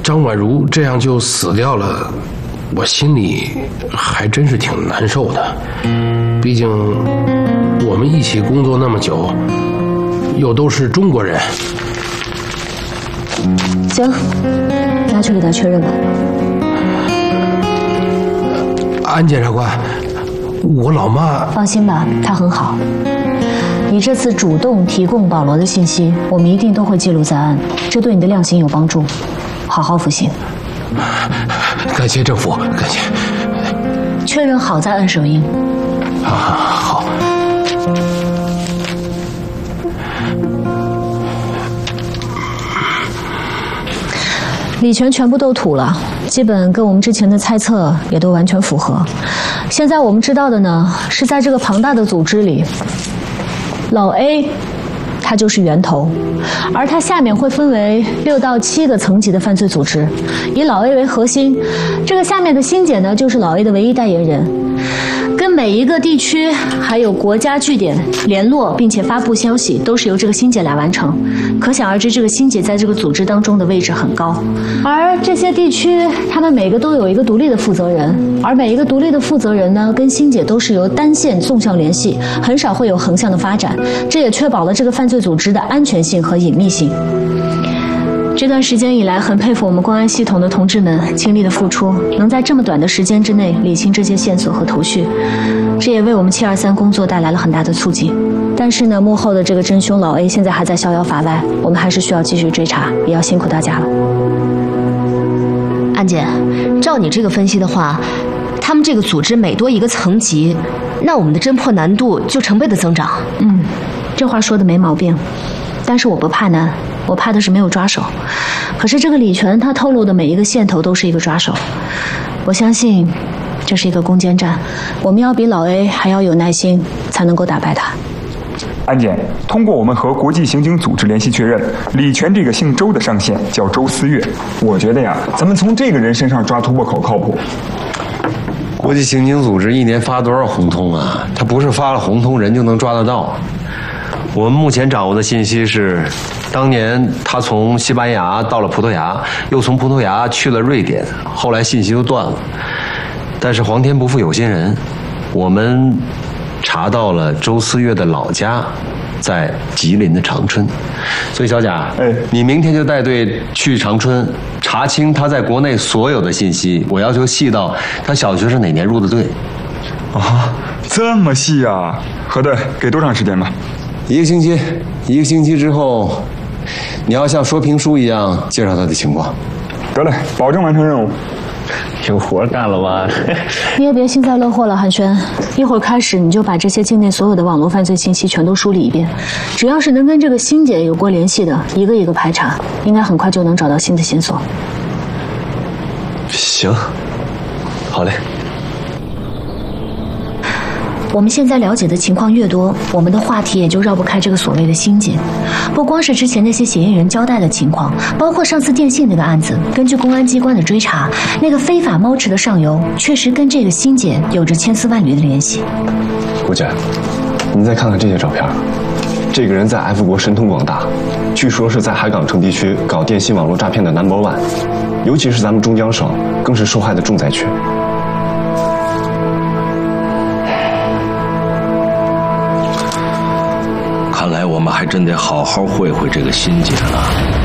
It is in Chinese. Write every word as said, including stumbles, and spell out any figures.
张婉如这样就死掉了，我心里还真是挺难受的。毕竟我们一起工作那么久，又都是中国人。 行，拿去给他确认吧。 安检察官，我老妈…… 放心吧，她很好。你这次主动提供保罗的信息，我们一定都会记录在案，这对你的量刑有帮助。好好服刑。 感谢政府，感谢。 确认好再按手印。 啊，好。 李全全部都吐了，基本跟我们之前的猜测也都完全符合。现在我们知道的呢，是在这个庞大的组织里，老 A 它就是源头，而它下面会分为六到七个层级的犯罪组织，以老 A 为核心，这个下面的欣姐呢就是老 A 的唯一代言人，跟每一个地区还有国家据点联络，并且发布消息，都是由这个欣姐来完成。可想而知，这个欣姐在这个组织当中的位置很高。而这些地区，他们每个都有一个独立的负责人，而每一个独立的负责人呢，跟欣姐都是由单线纵向联系，很少会有横向的发展，这也确保了这个犯罪组织的安全性和隐秘性。这段时间以来，很佩服我们公安系统的同志们倾力的付出，能在这么短的时间之内理清这些线索和头绪，这也为我们七二三工作带来了很大的促进。但是呢，幕后的这个真凶老 A 现在还在逍遥法外，我们还是需要继续追查，也要辛苦大家了。 安姐，照你这个分析的话，他们这个组织每多一个层级，那我们的侦破难度就成倍的增长。 嗯，这话说的没毛病，但是我不怕难，我怕的是没有抓手。可是这个李全他透露的每一个线头都是一个抓手，我相信这是一个攻坚战，我们要比老 A 还要有耐心，才能够打败他。 安检，通过我们和国际刑警组织联系确认，李全这个姓周的上线叫周思月。我觉得呀，咱们从这个人身上抓突破口靠谱。 国际刑警组织一年发多少红通啊？他不是发了红通人就能抓得到。我们目前掌握的信息是，当年他从西班牙到了葡萄牙，又从葡萄牙去了瑞典，后来信息都断了。但是皇天不负有心人，我们查到了周思月的老家在吉林的长春，所以小贾， 哎， 你明天就带队去长春查清他在国内所有的信息，我要求细到他小学是哪年入的队。 啊，这么细啊！核对，给多长时间吧？ 一个星期，一个星期之后，你要像说评书一样介绍他的情况。 得嘞，保证完成任务。 有活干了吧？ 你也别幸灾乐祸了，韩轩。一会儿开始，你就把这些境内所有的网络犯罪信息全都梳理一遍，只要是能跟这个欣姐有过联系的，一个一个排查，应该很快就能找到新的线索。 行，好嘞。 我们现在了解的情况越多，我们的话题也就绕不开这个所谓的欣姐。不光是之前那些嫌疑人交代的情况，包括上次电信那个案子，根据公安机关的追查，那个非法猫池的上游确实跟这个欣姐有着千丝万缕的联系。 顾姐，你再看看这些照片，这个人在 F 国神通广大，据说是在海港城地区搞电信网络诈骗的 number one， 尤其是咱们中江省，更是受害的重灾区。 看来我们还真得好好会会这个欣姐了。